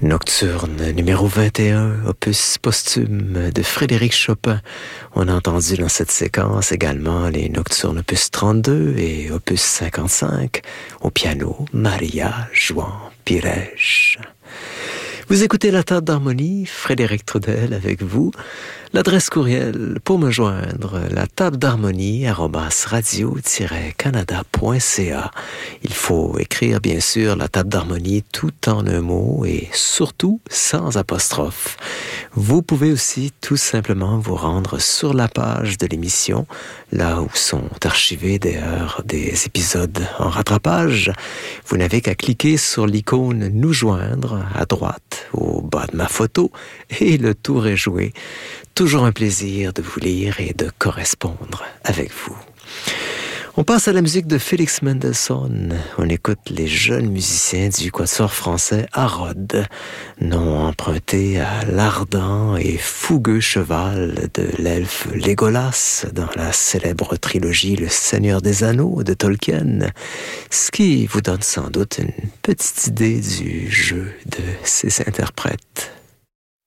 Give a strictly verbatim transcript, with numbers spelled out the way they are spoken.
Nocturne numéro vingt et un, opus posthume de Frédéric Chopin. On a entendu dans cette séquence également les nocturnes opus trente-deux et opus cinquante-cinq. Au piano, Maria Juan Pires. Vous écoutez La Table d'Harmonie, Frédéric Trudel avec vous. L'adresse courriel pour me joindre, la table d'harmonie arobase radio tiret canada point c a. Il faut écrire bien sûr la table d'harmonie tout en un mot et surtout sans apostrophe. Vous pouvez aussi tout simplement vous rendre sur la page de l'émission, là où sont archivés d'ailleurs des épisodes en rattrapage. Vous n'avez qu'à cliquer sur l'icône « Nous joindre » à droite, au bas de ma photo, et le tour est joué. Toujours un plaisir de vous lire et de correspondre avec vous. On passe à la musique de Félix Mendelssohn. On écoute les jeunes musiciens du quatuor français Harrod, nom emprunté à l'ardent et fougueux cheval de l'elfe Légolas dans la célèbre trilogie Le Seigneur des Anneaux de Tolkien, ce qui vous donne sans doute une petite idée du jeu de ces interprètes.